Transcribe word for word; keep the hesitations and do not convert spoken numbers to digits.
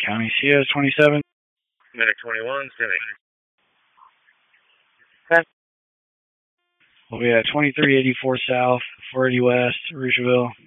County, C O twenty-seven. Medic twenty-one, Cindy. We'll be at twenty-three eighty-four South, four eighty West, Rooseville.